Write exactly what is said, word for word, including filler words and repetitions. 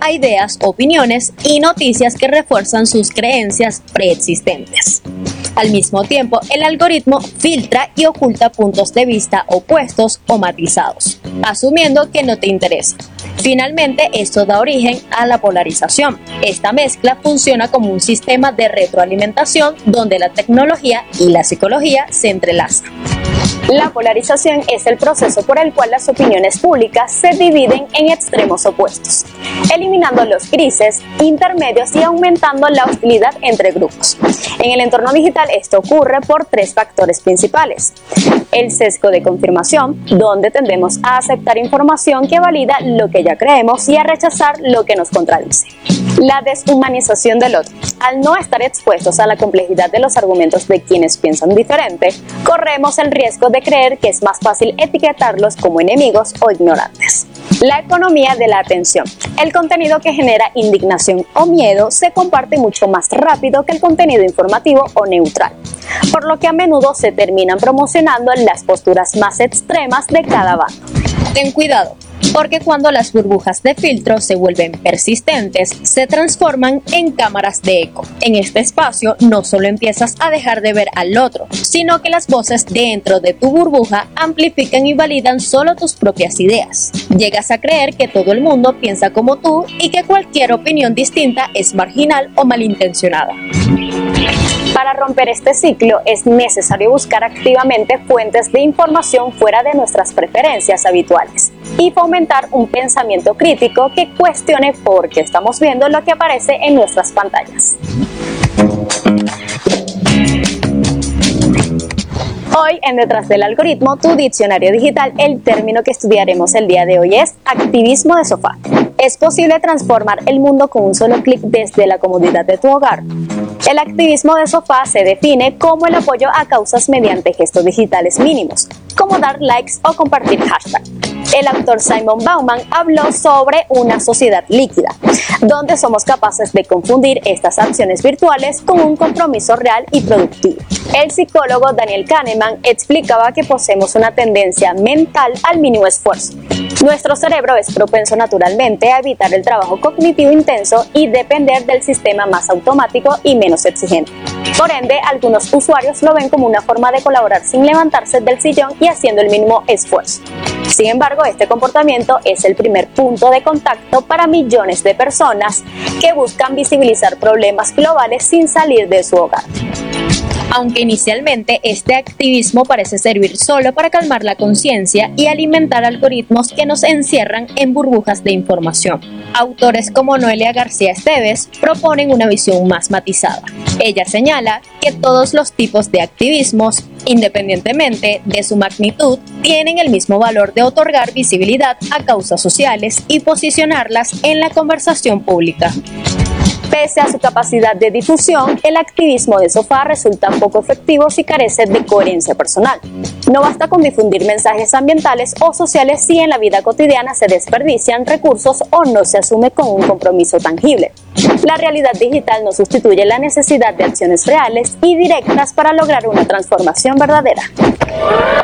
a ideas, opiniones y noticias que refuerzan sus creencias preexistentes. Al mismo tiempo, el algoritmo filtra y oculta puntos de vista opuestos o matizados, asumiendo que no te interesa. Finalmente, esto da origen a la polarización. Esta mezcla funciona como un sistema de retroalimentación donde la tecnología y la psicología se entrelazan. La polarización es el proceso por el cual las opiniones públicas se dividen en extremos opuestos, eliminando los grises, intermedios y aumentando la hostilidad entre grupos. En el entorno digital esto ocurre por tres factores principales. El sesgo de confirmación, donde tendemos a aceptar información que valida lo que ya creemos y a rechazar lo que nos contradice. La deshumanización del otro. Al no estar expuestos a la complejidad de los argumentos de quienes piensan diferente, corremos el riesgo de creer que es más fácil etiquetarlos como enemigos o ignorantes. La economía de la atención. El contenido que genera indignación o miedo se comparte mucho más rápido que el contenido informativo o neutral, por lo que a menudo se terminan promocionando las posturas más extremas de cada bando. Ten cuidado, porque cuando las burbujas de filtro se vuelven persistentes, se transforman en cámaras de eco. En este espacio no solo empiezas a dejar de ver al otro, sino que las voces dentro de tu burbuja amplifican y validan solo tus propias ideas. Llegas a creer que todo el mundo piensa como tú y que cualquier opinión distinta es marginal o malintencionada. Para romper este ciclo es necesario buscar activamente fuentes de información fuera de nuestras preferencias habituales y fomentar un pensamiento crítico que cuestione por qué estamos viendo lo que aparece en nuestras pantallas. Hoy en Detrás del Algoritmo, tu diccionario digital, el término que estudiaremos el día de hoy es activismo de sofá. ¿Es posible transformar el mundo con un solo clic desde la comodidad de tu hogar? El activismo de sofá se define como el apoyo a causas mediante gestos digitales mínimos, como dar likes o compartir hashtag. El autor Simon Bauman habló sobre una sociedad líquida, donde somos capaces de confundir estas acciones virtuales con un compromiso real y productivo. El psicólogo Daniel Kahneman explicaba que poseemos una tendencia mental al mínimo esfuerzo. Nuestro cerebro es propenso naturalmente a evitar el trabajo cognitivo intenso y depender del sistema más automático y menos exigente. Por ende, algunos usuarios lo ven como una forma de colaborar sin levantarse del sillón y haciendo el mínimo esfuerzo. Sin embargo, este comportamiento es el primer punto de contacto para millones de personas que buscan visibilizar problemas globales sin salir de su hogar. Aunque inicialmente este activismo parece servir solo para calmar la conciencia y alimentar algoritmos que nos encierran en burbujas de información. Autores como Noelia García Esteves proponen una visión más matizada. Ella señala que todos los tipos de activismos, independientemente de su magnitud, tienen el mismo valor de otorgar visibilidad a causas sociales y posicionarlas en la conversación pública. Pese a su capacidad de difusión, el activismo de sofá resulta poco efectivo si carece de coherencia personal. No basta con difundir mensajes ambientales o sociales si en la vida cotidiana se desperdician recursos o no se asume con un compromiso tangible. La realidad digital no sustituye la necesidad de acciones reales y directas para lograr una transformación verdadera.